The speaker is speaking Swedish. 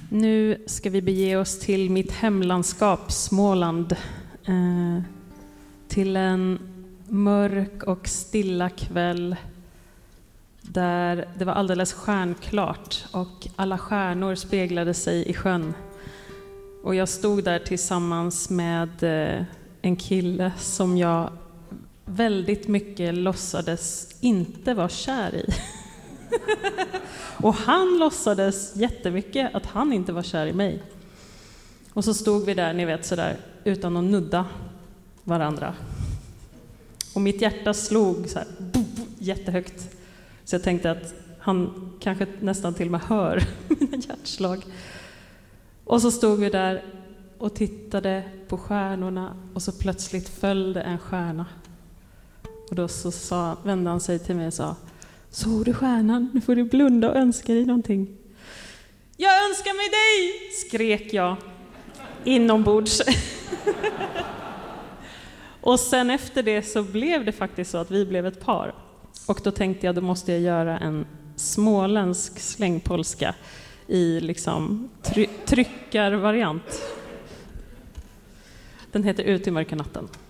Nu ska vi bege oss till mitt hemlandskap Småland. Till en mörk och stilla kväll där det var alldeles stjärnklart och alla stjärnor speglade sig i sjön. Och jag stod där tillsammans med en kille som jag väldigt mycket låtsades inte vara kär i. Och han låtsades jättemycket att han inte var kär i mig. Och så stod vi där, ni vet, sådär, utan att nudda varandra. Och mitt hjärta slog så här, jättehögt. Så jag tänkte att han kanske nästan till och med hör mina hjärtslag. Och så stod vi där och tittade på stjärnorna och så plötsligt föll det en stjärna. Och då så vände han sig till mig och sa: såg du stjärnan? Nu får du blunda och önska dig någonting. Jag önskar mig dig! Skrek jag inombords. Och sen efter det så blev det faktiskt så att vi blev ett par. Och då tänkte jag, då måste jag göra en småländsk slängpolska i liksom tryckarvariant. Den heter Ut i mörka natten.